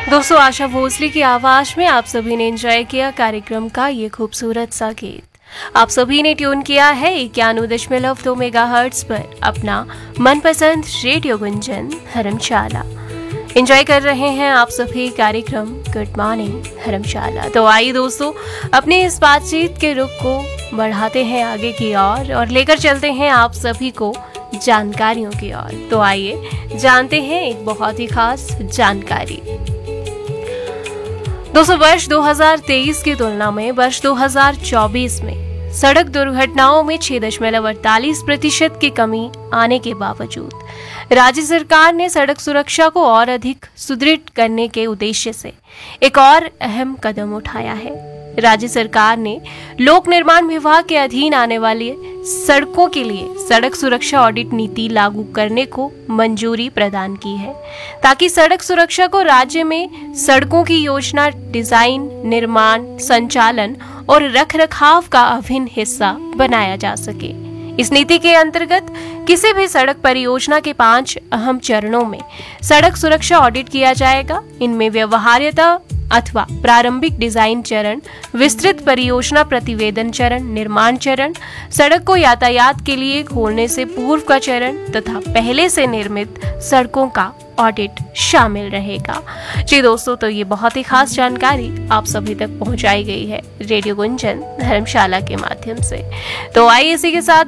दोस्तों, आशा भोसले की आवाज में आप सभी ने एंजॉय किया कार्यक्रम का ये खूबसूरत सा गीत। आप सभी ने ट्यून किया है 91.2 मेगाहर्ट्ज पर अपना मनपसंद रेडियो गुंजन धर्मशाला। एंजॉय कर रहे हैं आप सभी कार्यक्रम गुड मॉर्निंग धर्मशाला। तो आइए दोस्तों, अपने इस बातचीत के रुख को बढ़ाते हैं आगे की ओर और लेकर चलते हैं आप सभी को जानकारियों की ओर। तो आइए जानते हैं एक बहुत ही खास जानकारी। दोस्तों, वर्ष 2023 की तुलना में वर्ष 2024 में सड़क दुर्घटनाओं में 6.48% की कमी आने के बावजूद राज्य सरकार ने सड़क सुरक्षा को और अधिक सुदृढ़ करने के उद्देश्य से एक और अहम कदम उठाया है। राज्य सरकार ने लोक निर्माण विभाग के अधीन आने वाली सड़कों के लिए सड़क सुरक्षा ऑडिट नीति लागू करने को मंजूरी प्रदान की है, ताकि सड़क सुरक्षा को राज्य में सड़कों की योजना, डिजाइन, निर्माण, संचालन और रखरखाव का अभिन्न हिस्सा बनाया जा सके। इस नीति के अंतर्गत किसी भी सड़क परियोजना के 5 अहम चरणों में सड़क सुरक्षा ऑडिट किया जाएगा। इनमें व्यवहार्यता अथवा प्रारंभिक डिजाइन चरण, विस्तृत परियोजना प्रतिवेदन चरण, निर्माण चरण, सड़क को यातायात के लिए खोलने से पूर्व का चरण तथा पहले से निर्मित सड़कों का ऑडिट शामिल रहेगा। जी दोस्तों, तो ये बहुत ही खास जानकारी आप सभी तक पहुंचाई गई है रेडियो गुंजन धर्मशाला के माध्यम से। तो आइए इसी के साथ